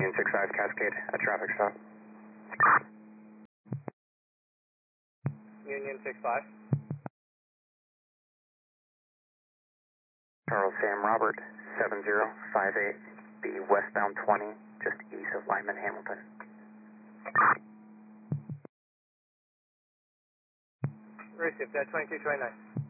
Union 65 Cascade, a traffic stop. Union 65. Charles Sam Robert, 7058, the westbound 20, just east of Lyman Hamilton. Received, 2229.